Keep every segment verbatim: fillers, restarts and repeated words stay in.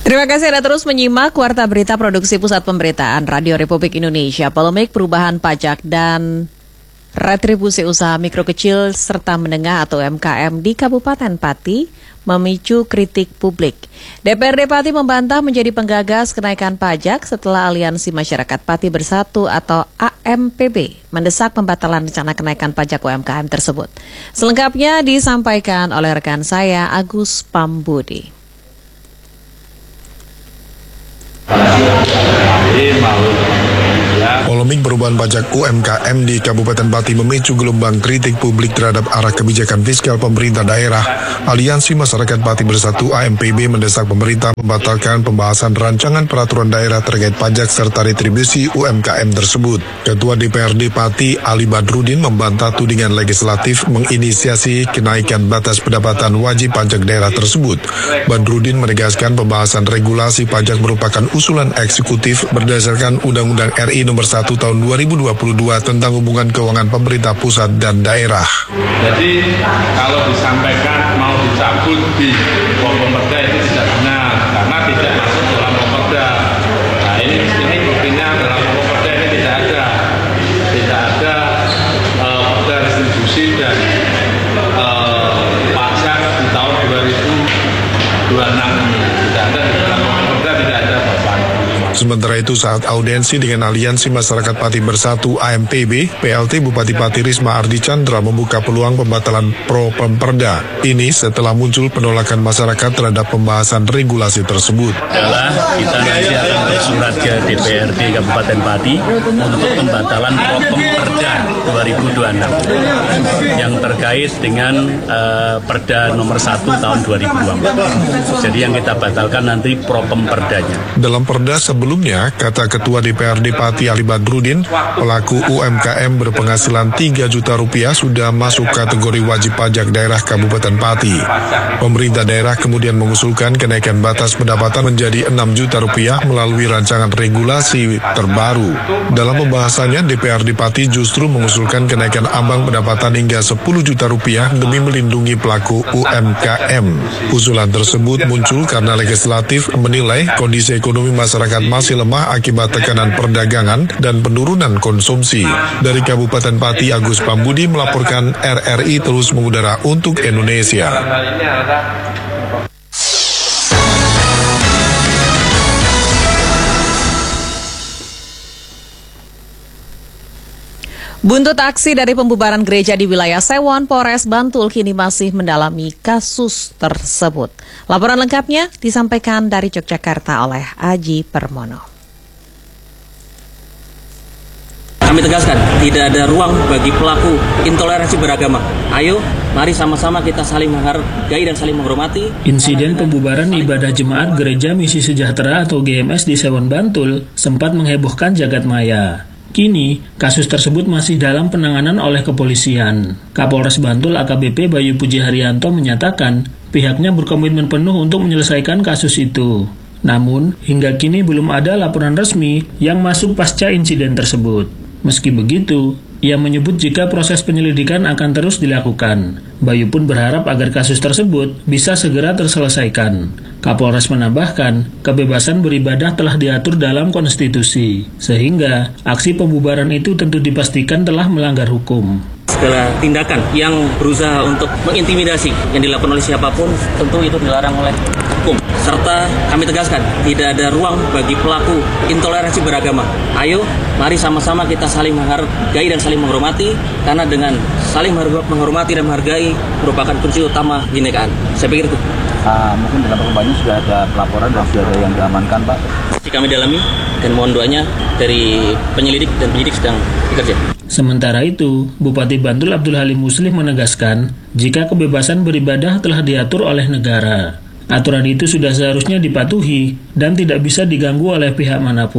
Terima kasih Anda terus menyimak Warta Berita Produksi Pusat Pemberitaan Radio Republik Indonesia. Polemik perubahan pajak dan retribusi usaha mikro kecil serta menengah atau U M K M di Kabupaten Pati memicu kritik publik. D P R D Pati membantah menjadi penggagas kenaikan pajak setelah Aliansi Masyarakat Pati Bersatu atau A M P B mendesak pembatalan rencana kenaikan pajak U M K M tersebut. Selengkapnya disampaikan oleh rekan saya Agus Pambudi. Polemik perubahan pajak U M K M di Kabupaten Pati memicu gelombang kritik publik terhadap arah kebijakan fiskal pemerintah daerah. Aliansi Masyarakat Pati Bersatu A M P B mendesak pemerintah membatalkan pembahasan rancangan peraturan daerah terkait pajak serta retribusi U M K M tersebut. Ketua D P R D Pati Ali Badrudin membantah tudingan legislatif menginisiasi kenaikan batas pendapatan wajib pajak daerah tersebut. Badrudin menegaskan pembahasan regulasi pajak merupakan usulan eksekutif berdasarkan Undang-Undang R I Nomor satu Tahun dua ribu dua puluh dua tentang hubungan keuangan pemerintah pusat dan daerah. Jadi kalau disampaikan mau dicabut di Pemperda itu tidak benar karena tidak masuk dalam Pemperda. Nah ini ini buktinya dalam Pemperda ini tidak ada tidak ada uh, perda restitusi dan uh, pajak di tahun dua ribu dua puluh enam ini tidak ada di dalam Pemperda, tidak ada Bapak. Sementara itu saat audiensi dengan Aliansi Masyarakat Pati Bersatu A M P B, P L T Bupati Pati Risma Ardi Chandra membuka peluang pembatalan pro Pemperda. Ini setelah muncul penolakan masyarakat terhadap pembahasan regulasi tersebut. Adalah kita nanti akan bersurat ke D P R D Kabupaten Pati untuk pembatalan pro Pemperda dua ribu dua puluh enam yang terkait dengan uh, Perda Nomor satu Tahun dua ribu dua puluh empat. Jadi yang kita batalkan nanti pro Pemperdanya. Dalam Perda sebelum Sebelumnya, kata Ketua D P R D Pati Ali Badrudin, pelaku U M K M berpenghasilan tiga juta rupiah sudah masuk kategori wajib pajak daerah Kabupaten Pati. Pemerintah daerah kemudian mengusulkan kenaikan batas pendapatan menjadi enam juta rupiah melalui rancangan regulasi terbaru. Dalam pembahasannya, D P R D Pati justru mengusulkan kenaikan ambang pendapatan hingga sepuluh juta rupiah demi melindungi pelaku U M K M. Usulan tersebut muncul karena legislatif menilai kondisi ekonomi masyarakat masih lemah akibat tekanan perdagangan dan penurunan konsumsi. Dari Kabupaten Pati, Agus Pambudi melaporkan R R I terus mengudara untuk Indonesia. Buntut aksi dari pembubaran gereja di wilayah Sewon, Polres Bantul kini masih mendalami kasus tersebut. Laporan lengkapnya disampaikan dari Yogyakarta oleh Aji Permono. Kami tegaskan, tidak ada ruang bagi pelaku intoleransi beragama. Ayo, mari sama-sama kita saling menghargai dan saling menghormati. Insiden pembubaran ibadah jemaat Gereja Misi Sejahtera atau G M S di Sewon, Bantul sempat menghebohkan jagat maya. Kini, kasus tersebut masih dalam penanganan oleh kepolisian. Kapolres Bantul A K B P Bayu Puji Haryanto menyatakan pihaknya berkomitmen penuh untuk menyelesaikan kasus itu. Namun, hingga kini belum ada laporan resmi yang masuk pasca insiden tersebut. Meski begitu, ia menyebut jika proses penyelidikan akan terus dilakukan. Bayu pun berharap agar kasus tersebut bisa segera terselesaikan. Kapolres menambahkan, kebebasan beribadah telah diatur dalam konstitusi, sehingga aksi pembubaran itu tentu dipastikan telah melanggar hukum. Segala tindakan yang berusaha untuk mengintimidasi yang dilakukan oleh siapapun tentu itu dilarang oleh hukum. Serta kami tegaskan, tidak ada ruang bagi pelaku intoleransi beragama. Ayo, mari sama-sama kita saling menghargai dan saling menghormati, karena dengan saling menghormati dan menghargai merupakan kunci utama kebinekaan. Saya pikir itu. Uh, mungkin dalam perkembangannya sudah ada pelaporan dan sudah ada yang diamankan, Pak. Jika kami dalami dan mohon doanya dari penyelidik dan penyidik sedang bekerja. Sementara itu, Bupati Bantul Abdul Halim Muslim menegaskan jika kebebasan beribadah telah diatur oleh negara. Aturan itu sudah seharusnya dipatuhi dan tidak bisa diganggu oleh pihak manapun.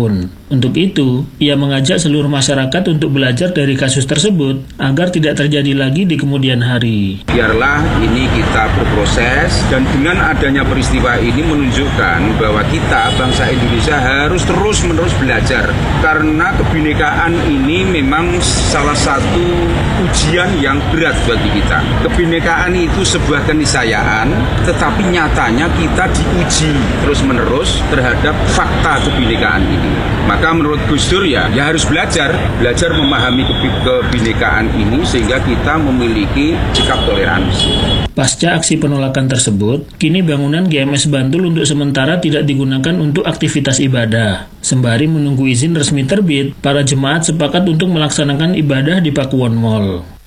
Untuk itu, ia mengajak seluruh masyarakat untuk belajar dari kasus tersebut agar tidak terjadi lagi di kemudian hari. Biarlah ini kita berproses, dan dengan adanya peristiwa ini menunjukkan bahwa kita, bangsa Indonesia, harus terus-menerus belajar. Karena kebinekaan ini memang salah satu ujian yang berat bagi kita. Kebinekaan itu sebuah keniscayaan, tetapi nyatanya kita diuji terus-menerus terhadap fakta kebinekaan ini. Maka menurut Gus Dur ya, ya harus belajar, belajar memahami kebinekaan ini sehingga kita memiliki sikap toleransi. Pasca aksi penolakan tersebut, kini bangunan G M S Bantul untuk sementara tidak digunakan untuk aktivitas ibadah. Sembari menunggu izin resmi terbit, para jemaat sepakat untuk melaksanakan ibadah di Pakuwon Mall.